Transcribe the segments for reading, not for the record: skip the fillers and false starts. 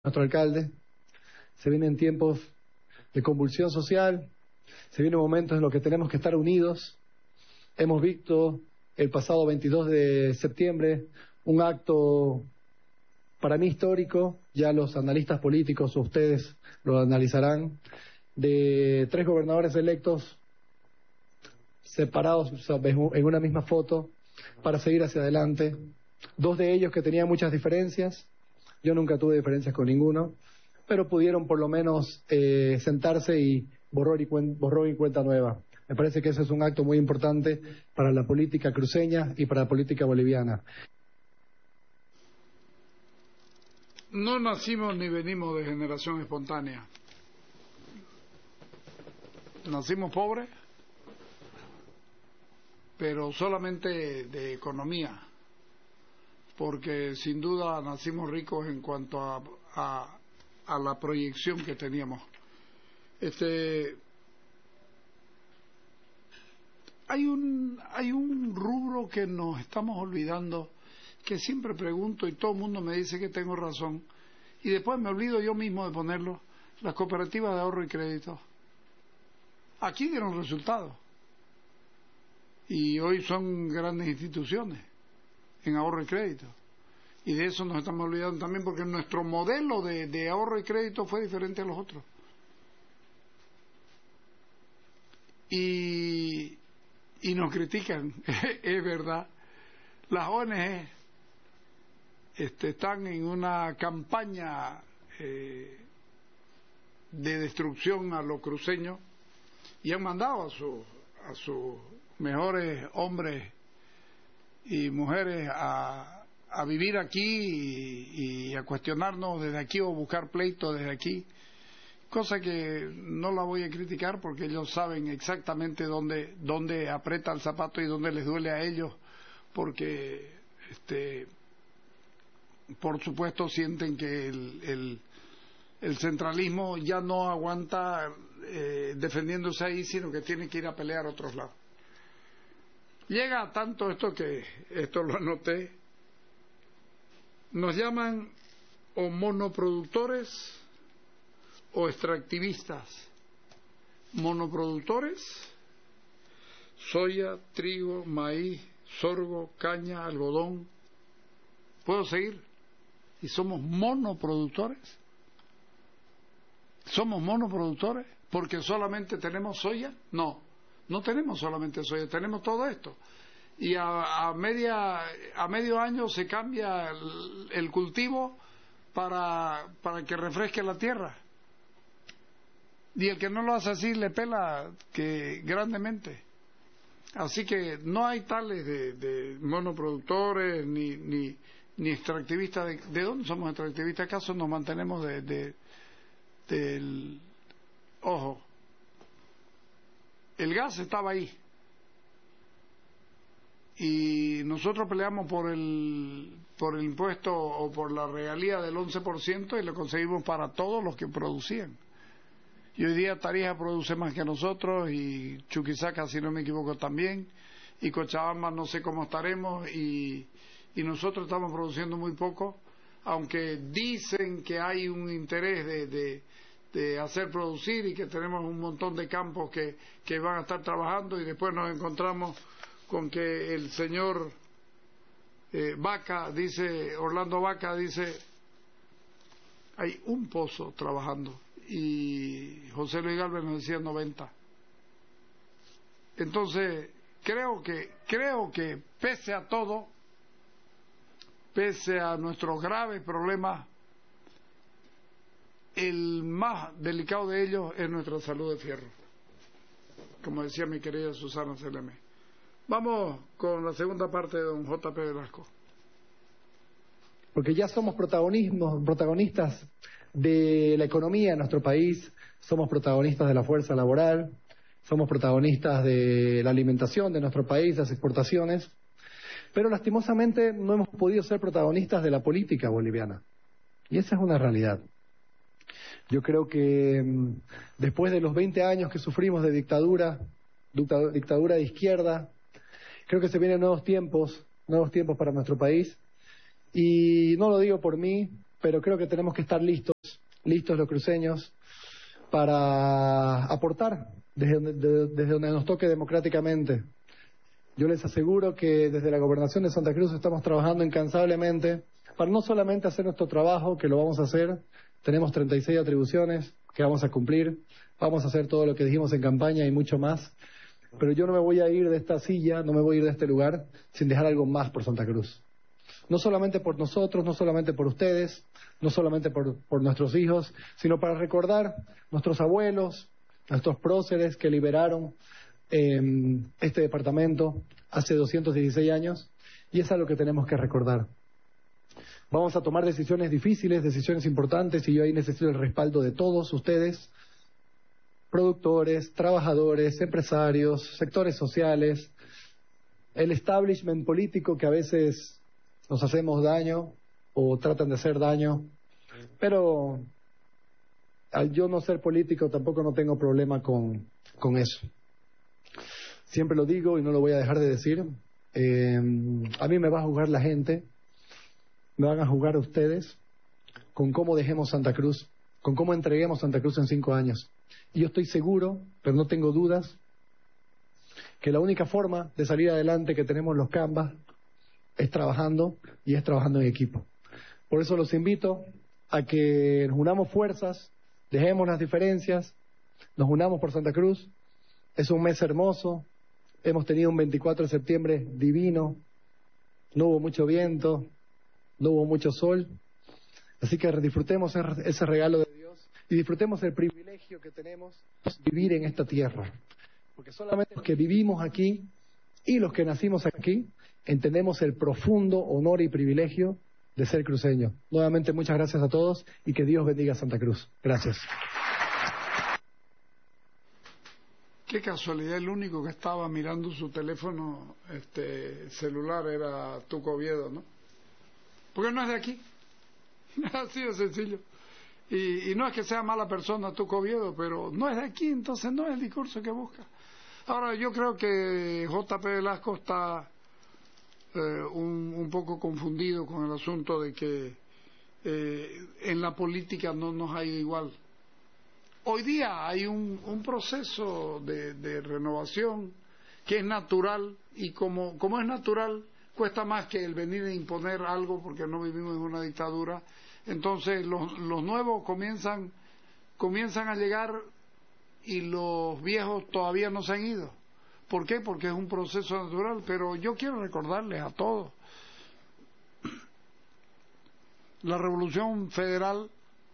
nuestro alcalde. Se vienen tiempos de convulsión social, se vienen momentos en los que tenemos que estar unidos. Hemos visto el pasado 22 de septiembre un acto para mí histórico, ya los analistas políticos o ustedes lo analizarán, de 3 gobernadores electos separados en una misma foto para seguir hacia adelante. 2 de ellos que tenían muchas diferencias, yo nunca tuve diferencias con ninguno, pero pudieron por lo menos sentarse y borró y cuenta nueva. Me parece que ese es un acto muy importante para la política cruceña y para la política boliviana. No nacimos ni venimos de generación espontánea. Nacimos pobres, pero solamente de economía, porque sin duda nacimos ricos en cuanto a la proyección que teníamos. Hay un rubro que nos estamos olvidando, que siempre pregunto y todo el mundo me dice que tengo razón, y después me olvido yo mismo de ponerlo: las cooperativas de ahorro y crédito. Aquí dieron resultados y hoy son grandes instituciones en ahorro y crédito, y de eso nos estamos olvidando también, porque nuestro modelo de ahorro y crédito fue diferente a los otros. Y nos critican, es verdad. Las ONG están en una campaña de destrucción a los cruceños y han mandado a sus mejores hombres y mujeres a vivir aquí y a cuestionarnos desde aquí o buscar pleito desde aquí, cosa que no la voy a criticar porque ellos saben exactamente dónde aprieta el zapato y dónde les duele a ellos, porque por supuesto sienten que el centralismo ya no aguanta defendiéndose ahí, sino que tiene que ir a pelear a otros lados. Llega tanto esto lo anoté, nos llaman o monoproductores o extractivistas. Monoproductores: soya, trigo, maíz, sorgo, caña, algodón. ¿Puedo seguir? ¿Y somos monoproductores? ¿Somos monoproductores porque solamente tenemos soya? No tenemos solamente soya, tenemos todo esto. Y a medio año se cambia el cultivo para que refresque la tierra. Y el que no lo hace así le pela grandemente. Así que no hay tales de monoproductores ni extractivistas. ¿De dónde somos extractivistas? ¿Acaso nos mantenemos del... Ojo, el gas estaba ahí y nosotros peleamos por el impuesto o por la regalía del 11% y lo conseguimos para todos los que producían. Y hoy día Tarija produce más que nosotros, y Chuquisaca, si no me equivoco, también, y Cochabamba no sé cómo estaremos, y nosotros estamos produciendo muy poco, aunque dicen que hay un interés de hacer producir y que tenemos un montón de campos que van a estar trabajando, y después nos encontramos con que el señor Orlando Vaca dice hay un pozo trabajando, y José Luis Galvez nos decía 90. Entonces creo que pese a todo, pese a nuestros graves problemas, el más delicado de ellos es nuestra salud de fierro, como decía mi querida Susana Seleme. Vamos con la segunda parte de don J.P. Velasco. Porque ya somos protagonistas de la economía de nuestro país, somos protagonistas de la fuerza laboral, somos protagonistas de la alimentación de nuestro país, las exportaciones, pero lastimosamente no hemos podido ser protagonistas de la política boliviana. Y esa es una realidad. Yo creo que después de los 20 años que sufrimos de dictadura de izquierda, creo que se vienen nuevos tiempos para nuestro país. Y no lo digo por mí, pero creo que tenemos que estar listos los cruceños, para aportar desde donde nos toque democráticamente. Yo les aseguro que desde la Gobernación de Santa Cruz estamos trabajando incansablemente para no solamente hacer nuestro trabajo, que lo vamos a hacer, tenemos 36 atribuciones que vamos a cumplir, vamos a hacer todo lo que dijimos en campaña y mucho más, pero yo no me voy a ir de esta silla, no me voy a ir de este lugar sin dejar algo más por Santa Cruz. No solamente por nosotros, no solamente por ustedes, no solamente por nuestros hijos, sino para recordar nuestros abuelos, nuestros próceres que liberaron este departamento hace 216 años, y es algo que tenemos que recordar. Vamos a tomar decisiones difíciles, decisiones importantes, y yo ahí necesito el respaldo de todos ustedes, productores, trabajadores, empresarios, sectores sociales, el establishment político que a veces nos hacemos daño o tratan de hacer daño, pero al yo no ser político tampoco no tengo problema con eso. Siempre lo digo y no lo voy a dejar de decir. A mí me va a juzgar la gente, me van a juzgar a ustedes con cómo dejemos Santa Cruz, con cómo entreguemos Santa Cruz en 5 años. Y yo estoy seguro, pero no tengo dudas, que la única forma de salir adelante que tenemos los Cambas es trabajando, y es trabajando en equipo. Por eso los invito a que nos unamos fuerzas, dejemos las diferencias, nos unamos por Santa Cruz. Es un mes hermoso, hemos tenido un 24 de septiembre divino, no hubo mucho viento, no hubo mucho sol, así que disfrutemos ese regalo de Dios y disfrutemos el privilegio que tenemos de vivir en esta tierra, porque solamente los que vivimos aquí y los que nacimos aquí entendemos el profundo honor y privilegio de ser cruceño. Nuevamente muchas gracias a todos y que Dios bendiga a Santa Cruz. Gracias. Qué casualidad, el único que estaba mirando su teléfono celular era Tuco Oviedo, ¿no? Porque no es de aquí. Así de sencillo. Y no es que sea mala persona Tuco Oviedo, pero no es de aquí, entonces no es el discurso que busca. Ahora, yo creo que J.P. Velasco está un poco confundido con el asunto de que en la política no nos ha ido igual. Hoy día hay un proceso de renovación que es natural, y como es natural, cuesta más que el venir a imponer algo, porque no vivimos en una dictadura. Entonces los nuevos comienzan a llegar y los viejos todavía no se han ido. ¿Por qué? Porque es un proceso natural. Pero yo quiero recordarles a todos, la Revolución Federal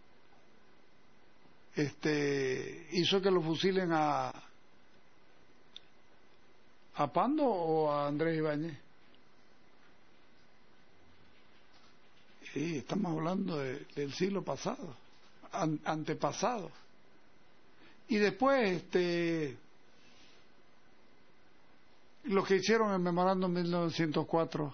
hizo que lo fusilen a Pando o a Andrés Ibáñez. Sí, estamos hablando del siglo pasado, antepasado. Y después lo que hicieron el memorándum 1904.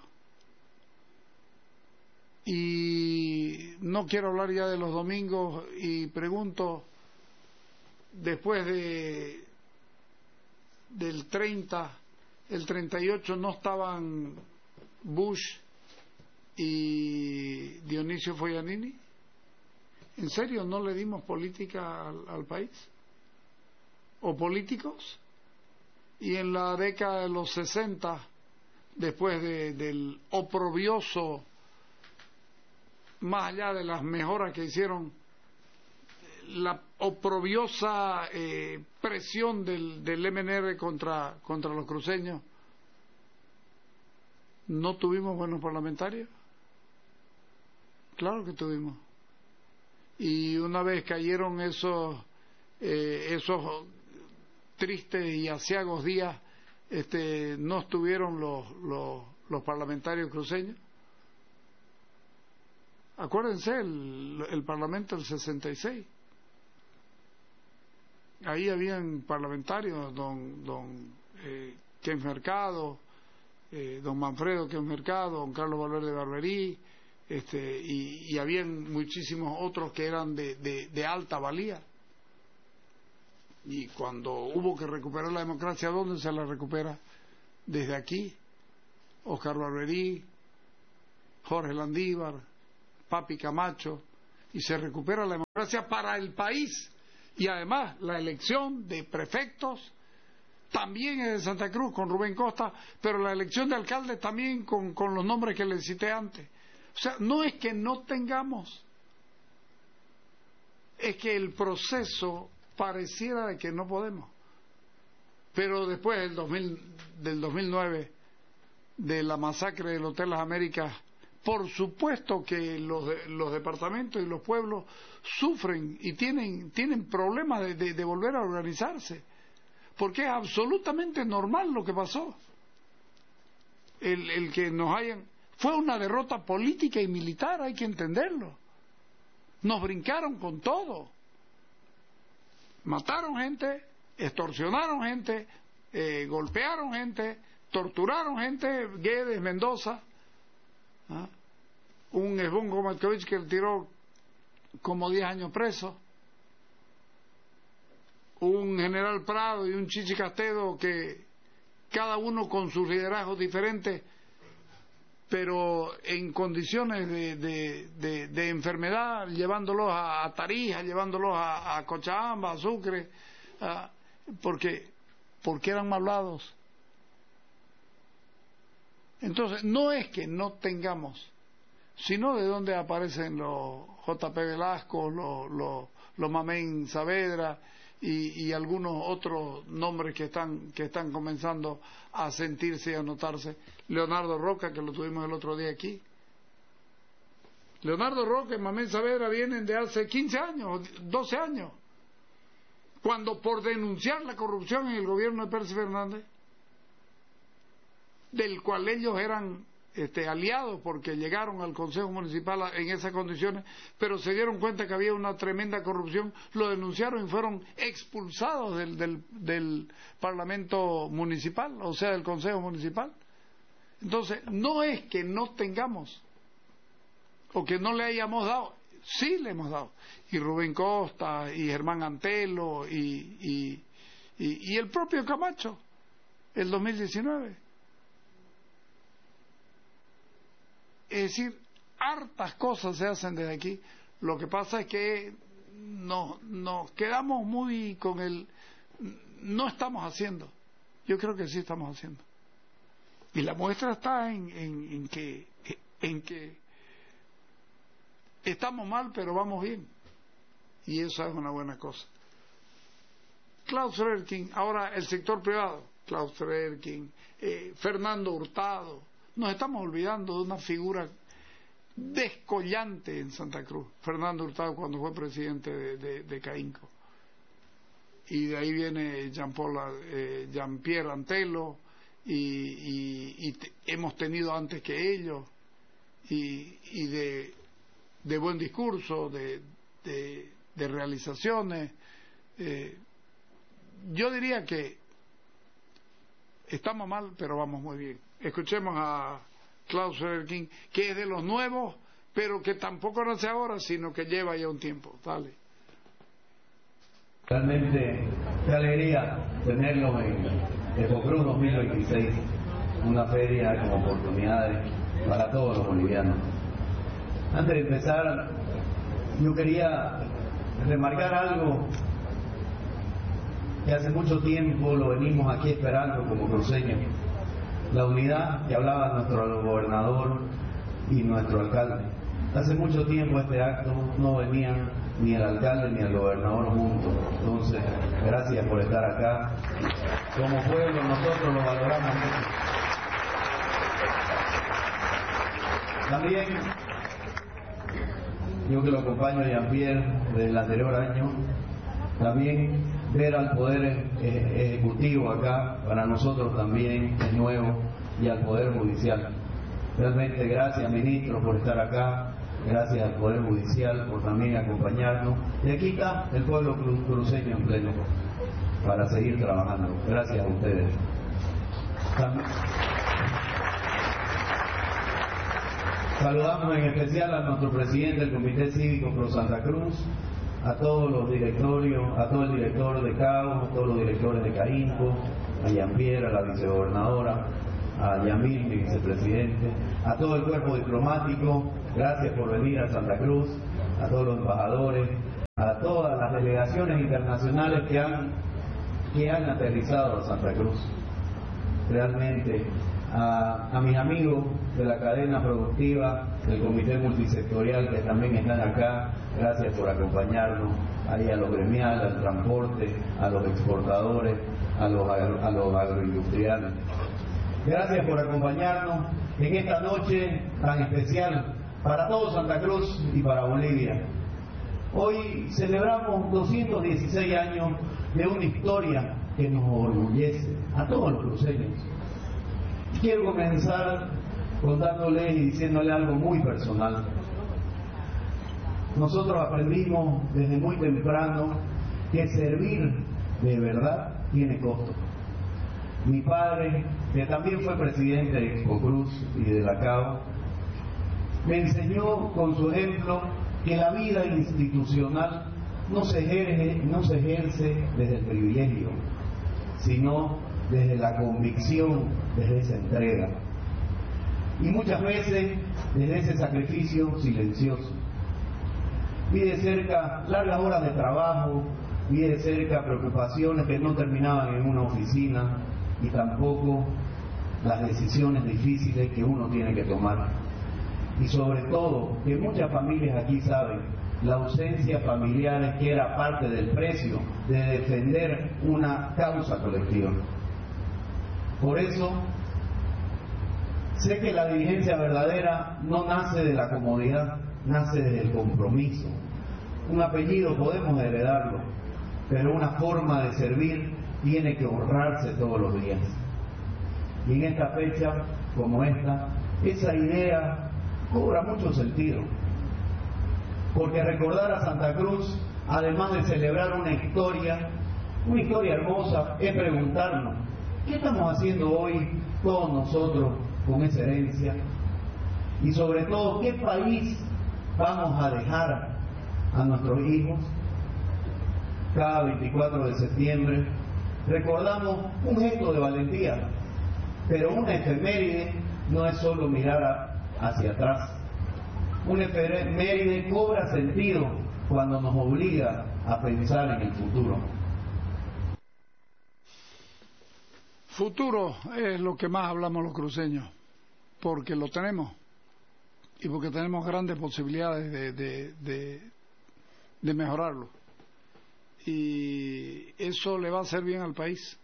Y no quiero hablar ya de los domingos, y pregunto, después del 30, el 38, ¿no estaban Bush y Dionisio Foglianini? ¿En serio no le dimos política al país? ¿O políticos? Y en la década de los 60, después del oprobioso, más allá de las mejoras que hicieron, la oprobiosa presión del MNR contra los cruceños, ¿no tuvimos buenos parlamentarios? Claro que tuvimos. Y una vez cayeron esos tristes y aciagos días, no estuvieron los parlamentarios cruceños. Acuérdense el Parlamento del 66. Ahí habían parlamentarios, don Ken Mercado, don Manfredo Ken Mercado, don Carlos Valverde Barberí, y habían muchísimos otros que eran de alta valía. Y cuando hubo que recuperar la democracia, ¿dónde se la recupera? Desde aquí. Oscar Barberí, Jorge Landívar, Papi Camacho, y se recupera la democracia para el país. Y además la elección de prefectos también es de Santa Cruz con Rubén Costa, pero la elección de alcaldes también con los nombres que les cité antes. O sea, no es que no tengamos, es que el proceso pareciera de que no podemos. Pero después del 2009, de la masacre del Hotel Las Américas, por supuesto que los departamentos y los pueblos sufren y tienen problemas de volver a organizarse, porque es absolutamente normal lo que pasó. El que nos hayan... Fue una derrota política y militar, hay que entenderlo. Nos brincaron con todo. Mataron gente, extorsionaron gente, golpearon gente, torturaron gente, Guedes, Mendoza, ¿ah? Un Esbongo Matkovich que le tiró como 10 años preso, un general Prado y un Chichi Castedo que cada uno con sus liderazgos diferentes, pero en condiciones de enfermedad, llevándolos a Tarija, llevándolos a Cochabamba, a Sucre, porque eran malvados. Entonces, no es que no tengamos, sino de dónde aparecen los J.P. Velasco, los Mamén Saavedra y algunos otros nombres que están comenzando a sentirse y a notarse. Leonardo Roca, que lo tuvimos el otro día aquí. Leonardo Roca y Mamén Saavedra vienen de hace 15 años, 12 años, cuando por denunciar la corrupción en el gobierno de Percy Fernández, del cual ellos eran aliados porque llegaron al Consejo Municipal en esas condiciones, pero se dieron cuenta que había una tremenda corrupción, lo denunciaron y fueron expulsados del Parlamento Municipal, o sea, del Consejo Municipal. Entonces, no es que no tengamos o que no le hayamos dado, sí le hemos dado. Y Rubén Costa, y Germán Antelo, y el propio Camacho, el 2019. Es decir, hartas cosas se hacen desde aquí. Lo que pasa es que nos quedamos muy con el... No estamos haciendo. Yo creo que sí estamos haciendo. Y la muestra está en que estamos mal, pero vamos bien. Y eso es una buena cosa. Klaus Frerking, ahora el sector privado. Klaus Frerking, Fernando Hurtado. Nos estamos olvidando de una figura descollante en Santa Cruz, Fernando Hurtado, cuando fue presidente de CAINCO. Y de ahí viene Jean-Pierre Antelo, y hemos tenido antes que ellos, y de buen discurso, de realizaciones. Yo diría que estamos mal, pero vamos muy bien. Escuchemos a Klaus Frerking, que es de los nuevos, pero que tampoco nace ahora, sino que lleva ya un tiempo. Dale. Realmente, qué alegría tenerlo en Ecocruz 2026, una feria con oportunidades para todos los bolivianos. Antes de empezar, yo quería remarcar algo que hace mucho tiempo lo venimos aquí esperando como cruceños. La unidad que hablaba nuestro gobernador y nuestro alcalde. Hace mucho tiempo este acto no venían ni el alcalde ni el gobernador juntos. Entonces, gracias por estar acá. Como pueblo nosotros lo valoramos mucho. También, yo que lo acompaño a Jean-Pierre desde el anterior año, también ver al Poder Ejecutivo acá, para nosotros también es nuevo, y al Poder Judicial. Realmente gracias, ministro, por estar acá, gracias al Poder Judicial por también acompañarnos. Y aquí está el pueblo cruceño en pleno para seguir trabajando. Gracias a ustedes. Saludamos en especial a nuestro presidente del Comité Cívico Pro Santa Cruz, a todos los directorios, a todo el director de CAO, a todos los directores de CAINCO, a Jean-Pierre, a la vicegobernadora, a Yamil, mi vicepresidente, a todo el cuerpo diplomático, Gracias por venir a Santa Cruz, a todos los embajadores, a todas las delegaciones internacionales que han aterrizado a Santa Cruz. Realmente, a mis amigos de la cadena productiva, del comité multisectorial que también están acá, gracias por acompañarnos, ahí a los gremiales, al transporte, a los exportadores, a los agroindustriales. Gracias por acompañarnos en esta noche tan especial para todo Santa Cruz y para Bolivia. Hoy celebramos 216 años de una historia que nos orgullece a todos los cruceños. Quiero comenzar contándole y diciéndole algo muy personal. Nosotros aprendimos desde muy temprano que servir de verdad tiene costo. Mi padre, que también fue presidente de Expocruz y de la CAO, me enseñó con su ejemplo que la vida institucional no se ejerce desde el privilegio, sino desde la convicción, desde esa entrega. Y muchas veces desde ese sacrificio silencioso. Vi de cerca largas horas de trabajo, vi de cerca preocupaciones que no terminaban en una oficina y tampoco las decisiones difíciles que uno tiene que tomar. Y sobre todo, que muchas familias aquí saben, la ausencia familiar es que era parte del precio de defender una causa colectiva. Por eso, sé que la dirigencia verdadera no nace de la comodidad, nace del compromiso. Un apellido podemos heredarlo, pero una forma de servir tiene que honrarse todos los días. Y en esta fecha, como esta, esa idea cobra mucho sentido. Porque recordar a Santa Cruz, además de celebrar una historia hermosa, es preguntarnos, ¿qué estamos haciendo hoy todos nosotros con esa herencia? Y sobre todo, ¿qué país vamos a dejar a nuestros hijos? Cada 24 de septiembre recordamos un gesto de valentía, pero una efeméride no es solo mirar hacia atrás. Una efeméride cobra sentido cuando nos obliga a pensar en el futuro. Futuro es lo que más hablamos los cruceños, porque lo tenemos y porque tenemos grandes posibilidades de mejorarlo. Y eso le va a hacer bien al país,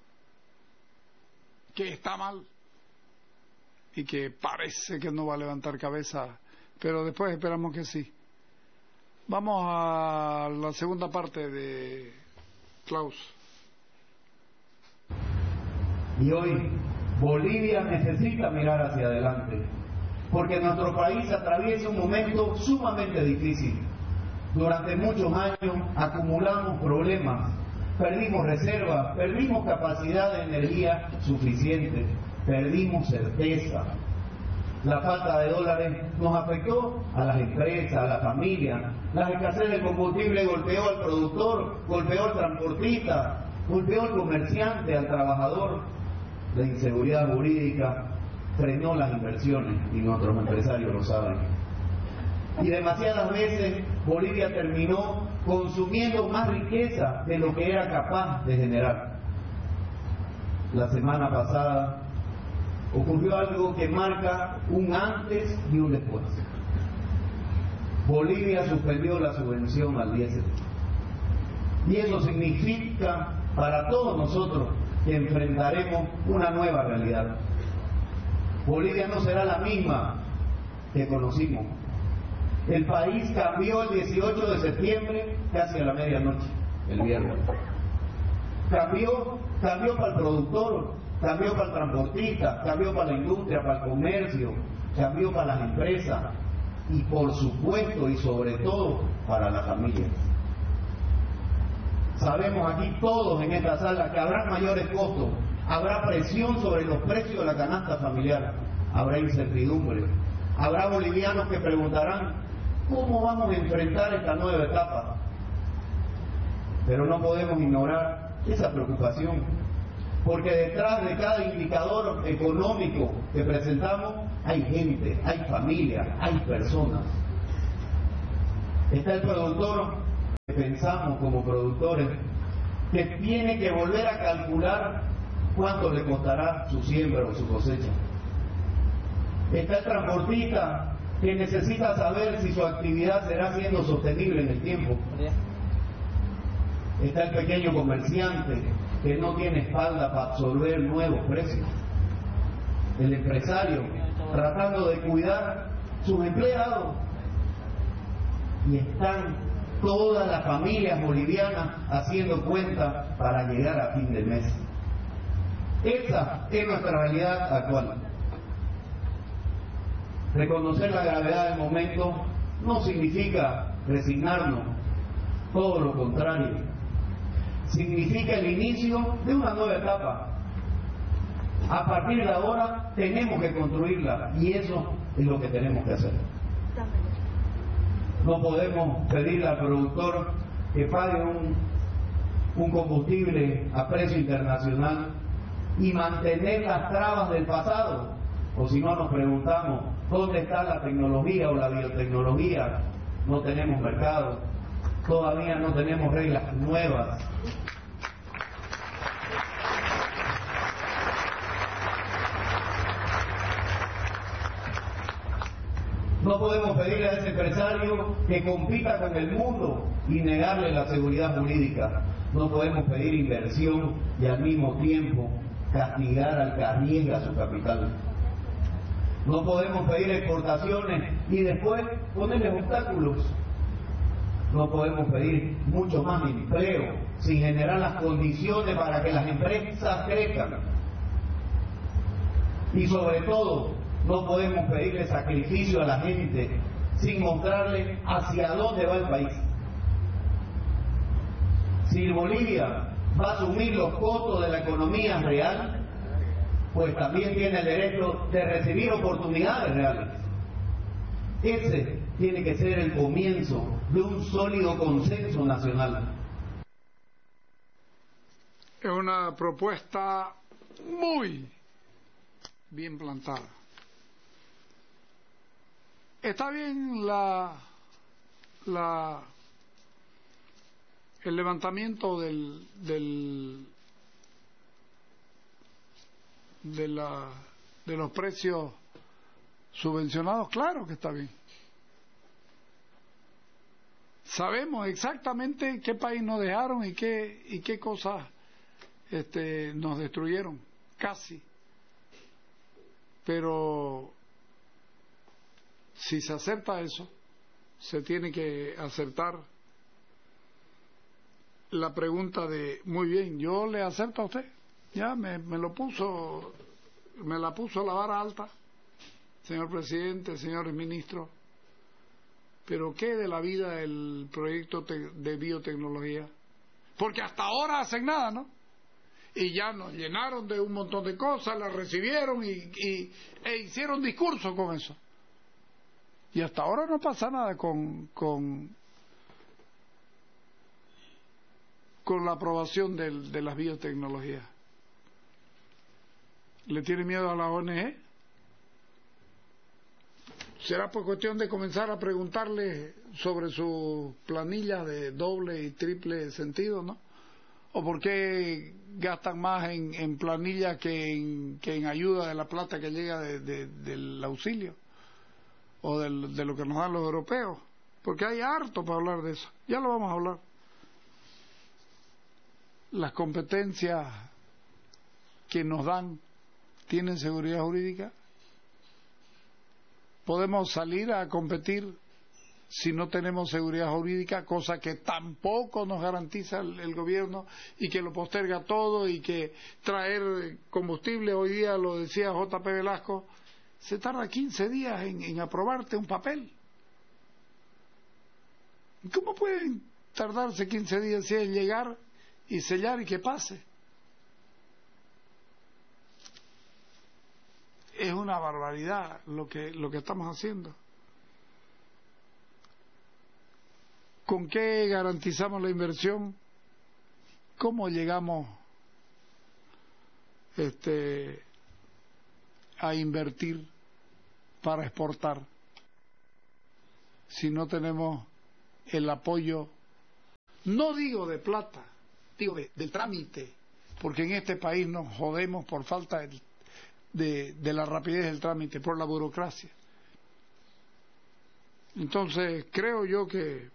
que está mal y que parece que no va a levantar cabeza, pero después esperamos que sí. Vamos a la segunda parte de Klaus. Y hoy Bolivia necesita mirar hacia adelante, porque nuestro país atraviesa un momento sumamente difícil. Durante muchos años acumulamos problemas, perdimos reservas, perdimos capacidad de energía suficiente, perdimos certeza. La falta de dólares nos afectó a las empresas, a la familia. La escasez de combustible golpeó al productor, golpeó al transportista, golpeó al comerciante, al trabajador. La inseguridad jurídica frenó las inversiones y nuestros empresarios lo saben. Y demasiadas veces Bolivia terminó consumiendo más riqueza de lo que era capaz de generar. La semana pasada ocurrió algo que marca un antes y un después. Bolivia suspendió la subvención al diésel. Y eso significa para todos nosotros que enfrentaremos una nueva realidad. Bolivia no será la misma que conocimos. El país cambió el 18 de septiembre casi a la medianoche, el viernes. Cambió para el productor, cambió para el transportista, cambió para la industria, para el comercio, cambió para las empresas y por supuesto y sobre todo para las familias. Sabemos aquí todos en esta sala que habrá mayores costos, habrá presión sobre los precios de la canasta familiar, habrá incertidumbre, habrá bolivianos que preguntarán ¿cómo vamos a enfrentar esta nueva etapa? Pero no podemos ignorar esa preocupación, porque detrás de cada indicador económico que presentamos hay gente, hay familia, hay personas. Está el productor, que pensamos como productores, que tiene que volver a calcular cuánto le costará su siembra o su cosecha. Está el transportista, que necesita saber si su actividad será siendo sostenible en el tiempo. Está el pequeño comerciante, que no tiene espalda para absorber nuevos precios. El empresario, tratando de cuidar sus empleados. Y están todas las familias bolivianas haciendo cuenta para llegar a fin de mes. Esa es nuestra realidad actual. Reconocer la gravedad del momento no significa resignarnos, todo lo contrario. Significa el inicio de una nueva etapa. A partir de ahora tenemos que construirla y eso es lo que tenemos que hacer. No podemos pedirle al productor que pague un combustible a precio internacional y mantener las trabas del pasado, o si no nos preguntamos dónde está la tecnología o la biotecnología. No tenemos mercado, todavía no tenemos reglas nuevas. No podemos pedirle a ese empresario que compita con el mundo y negarle la seguridad jurídica. No podemos pedir inversión y al mismo tiempo castigar al que arriesga su capital. No podemos pedir exportaciones y después ponerle obstáculos. No podemos pedir mucho más empleo sin generar las condiciones para que las empresas crezcan. Y sobre todo, no podemos pedirle sacrificio a la gente sin mostrarle hacia dónde va el país. Si Bolivia va a asumir los costos de la economía real, pues también tiene el derecho de recibir oportunidades reales. Ese tiene que ser el comienzo de un sólido consenso nacional. Es una propuesta muy bien plantada. Está bien el levantamiento de los precios subvencionados, claro que está bien. Sabemos exactamente qué país nos dejaron y qué cosas nos destruyeron, casi. Pero si se acepta eso, se tiene que aceptar la pregunta de, muy bien, yo le acepto a usted, ya me la puso la vara alta, señor presidente, señores ministros, pero ¿qué de la vida del proyecto de biotecnología? Porque hasta ahora hacen nada, ¿no? Y ya nos llenaron de un montón de cosas, la recibieron e hicieron discursos con eso. Y hasta ahora no pasa nada con la aprobación de las biotecnologías. ¿Le tiene miedo a la ONG? ¿Será por cuestión de comenzar a preguntarle sobre sus planillas de doble y triple sentido, no? ¿O por qué gastan más en planillas que en ayuda de la plata que llega del auxilio? O de lo que nos dan los europeos, porque hay harto para hablar de eso, ya lo vamos a hablar. Las competencias que nos dan tienen seguridad jurídica. Podemos salir a competir si no tenemos seguridad jurídica, cosa que tampoco nos garantiza el gobierno y que lo posterga todo, y que traer combustible, hoy día lo decía J.P. Velasco, se tarda 15 días en aprobarte un papel. ¿Cómo pueden tardarse 15 días si es llegar y sellar y que pase? Es una barbaridad lo que estamos haciendo. ¿Con qué garantizamos la inversión? ¿Cómo llegamos a invertir para exportar si no tenemos el apoyo, no digo de plata, digo del trámite, porque en este país nos jodemos por falta de la rapidez del trámite, por la burocracia. Entonces creo yo que,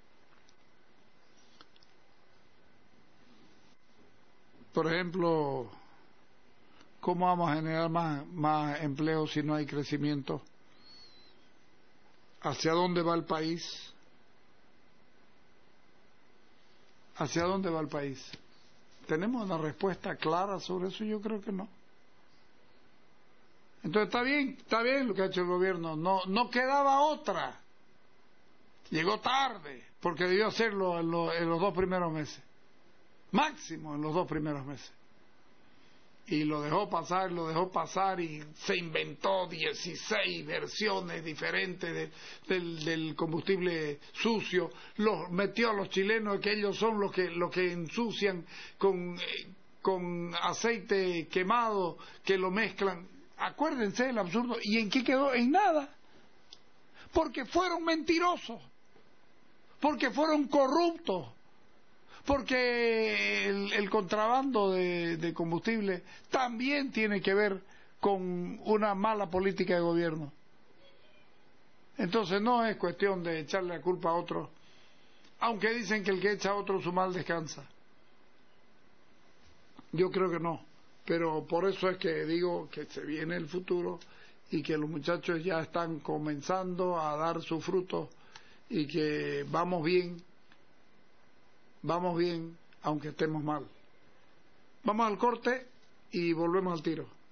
por ejemplo, ¿cómo vamos a generar más empleo si no hay crecimiento? ¿Hacia dónde va el país? ¿Hacia dónde va el país? ¿Tenemos una respuesta clara sobre eso? Yo creo que no. Entonces está bien lo que ha hecho el gobierno, no quedaba otra. Llegó tarde, porque debió hacerlo en los 2 primeros meses, máximo en los 2 primeros meses. Y lo dejó pasar y se inventó 16 versiones diferentes del combustible sucio, los metió a los chilenos, que ellos son los que ensucian con aceite quemado, que lo mezclan. Acuérdense del absurdo. ¿Y en qué quedó? En nada. Porque fueron mentirosos, porque fueron corruptos, porque el contrabando de combustible también tiene que ver con una mala política de gobierno. Entonces no es cuestión de echarle la culpa a otro, aunque dicen que el que echa a otro su mal descansa. Yo creo que no, pero por eso es que digo que se viene el futuro y que los muchachos ya están comenzando a dar sus frutos y que vamos bien, aunque estemos mal. Vamos al corte y volvemos al tiro.